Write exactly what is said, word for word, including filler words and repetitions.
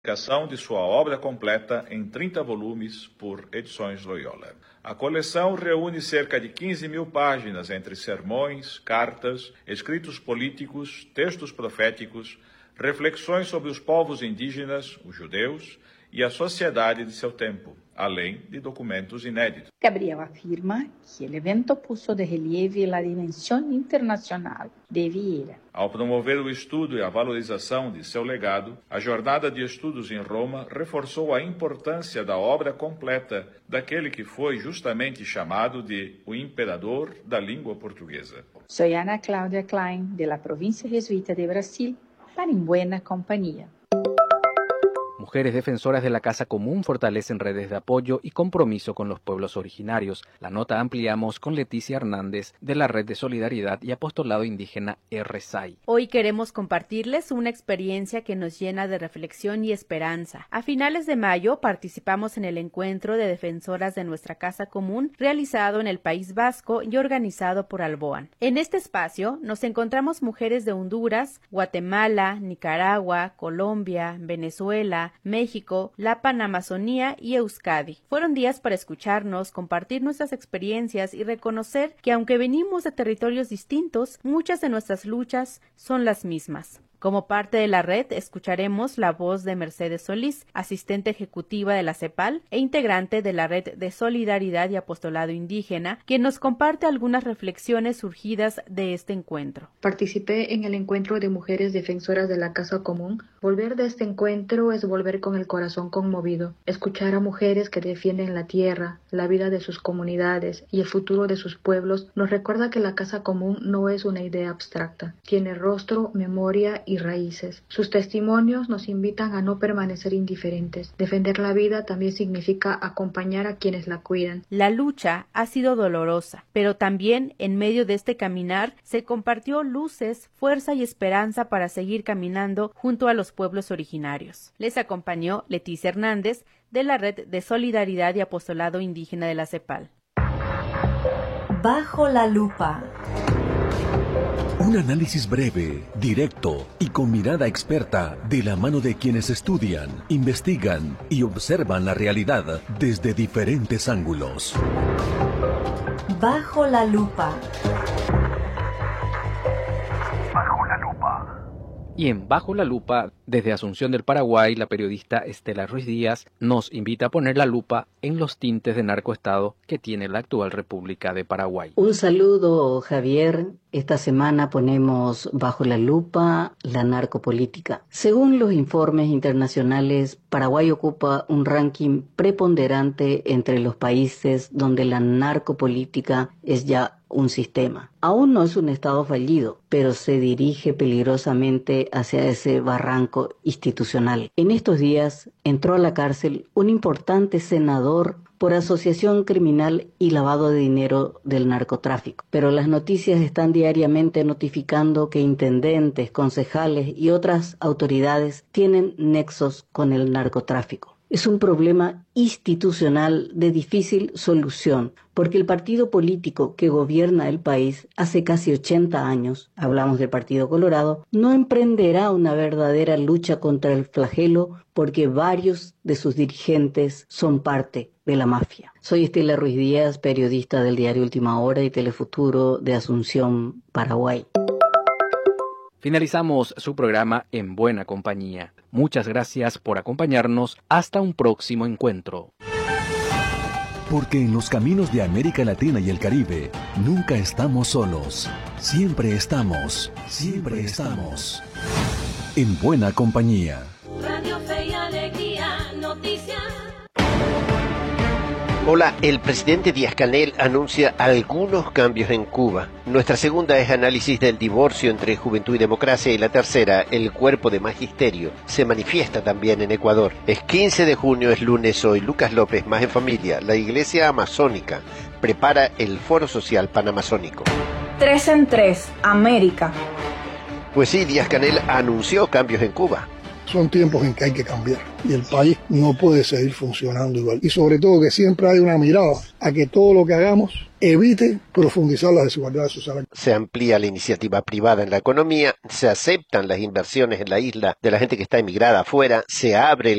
publicação de sua obra completa em trinta volumes por Edições Loyola. A coleção reúne cerca de quinze mil páginas entre sermões, cartas, escritos políticos, textos proféticos, reflexões sobre os povos indígenas, os judeus, e a sociedade de seu tempo, além de documentos inéditos. Gabriel afirma que o evento puso de relieve a dimensão internacional de Vieira. Ao promover o estudo e a valorização de seu legado, a Jornada de Estudos em Roma reforçou a importância da obra completa daquele que foi justamente chamado de o imperador da língua portuguesa. Sou Ana Cláudia Klein, de la província jesuíta de Brasil, para En Buena Compañía. Mujeres defensoras de la Casa Común fortalecen redes de apoyo y compromiso con los pueblos originarios. La nota ampliamos con Leticia Hernández de la Red de Solidaridad y Apostolado Indígena R S A I. Hoy queremos compartirles una experiencia que nos llena de reflexión y esperanza. A finales de mayo participamos en el encuentro de defensoras de nuestra Casa Común realizado en el País Vasco y organizado por Alboan. En este espacio nos encontramos mujeres de Honduras, Guatemala, Nicaragua, Colombia, Venezuela, México, la Panamazonía y Euskadi. Fueron días para escucharnos, compartir nuestras experiencias y reconocer que aunque venimos de territorios distintos, muchas de nuestras luchas son las mismas. Como parte de la red, escucharemos la voz de Mercedes Solís, asistente ejecutiva de la CEPAL e integrante de la Red de Solidaridad y Apostolado Indígena, quien nos comparte algunas reflexiones surgidas de este encuentro. Participé en el encuentro de mujeres defensoras de la Casa Común. Volver de este encuentro es volver con el corazón conmovido. Escuchar a mujeres que defienden la tierra, la vida de sus comunidades y el futuro de sus pueblos nos recuerda que la Casa Común no es una idea abstracta. Tiene rostro, memoria y y raíces. Sus testimonios nos invitan a no permanecer indiferentes. Defender la vida también significa acompañar a quienes la cuidan. La lucha ha sido dolorosa, pero también en medio de este caminar se compartió luces, fuerza y esperanza para seguir caminando junto a los pueblos originarios. Les acompañó Leticia Hernández de la Red de Solidaridad y Apostolado Indígena de la CEPAL. Bajo la lupa. Un análisis breve, directo y con mirada experta de la mano de quienes estudian, investigan y observan la realidad desde diferentes ángulos. Bajo la lupa. Bajo la lupa. Y en Bajo la Lupa, desde Asunción del Paraguay, la periodista Estela Ruiz Díaz nos invita a poner la lupa en los tintes de narcoestado que tiene la actual República de Paraguay. Un saludo, Javier. Esta semana ponemos bajo la lupa la narcopolítica. Según los informes internacionales, Paraguay ocupa un ranking preponderante entre los países donde la narcopolítica es ya un sistema. Aún no es un estado fallido, pero se dirige peligrosamente hacia ese barranco institucional. En estos días entró a la cárcel un importante senador por asociación criminal y lavado de dinero del narcotráfico. Pero las noticias están diariamente notificando que intendentes, concejales y otras autoridades tienen nexos con el narcotráfico. Es un problema institucional de difícil solución, porque el partido político que gobierna el país hace casi ochenta años, hablamos del Partido Colorado, no emprenderá una verdadera lucha contra el flagelo porque varios de sus dirigentes son parte de la mafia. Soy Estela Ruiz Díaz, periodista del diario Última Hora y Telefuturo de Asunción, Paraguay. Finalizamos su programa En Buena Compañía. Muchas gracias por acompañarnos. Hasta un próximo encuentro. Porque en los caminos de América Latina y el Caribe, nunca estamos solos. Siempre estamos, siempre estamos. En Buena Compañía. Radio Fe y Alegría, noticias. Hola, el presidente Díaz-Canel anuncia algunos cambios en Cuba. Nuestra segunda es análisis del divorcio entre Juventud y Democracia y la tercera, el cuerpo de magisterio, se manifiesta también en Ecuador. Es quince de junio, es lunes hoy. Lucas López, Más en Familia. La Iglesia Amazónica prepara el Foro Social Panamazónico. Tres en tres, América. Pues sí, Díaz-Canel anunció cambios en Cuba. Son tiempos en que hay que cambiar y el país no puede seguir funcionando igual. Y sobre todo que siempre hay una mirada a que todo lo que hagamos evite profundizar las desigualdades sociales. Se amplía la iniciativa privada en la economía, se aceptan las inversiones en la isla de la gente que está emigrada afuera, se abre el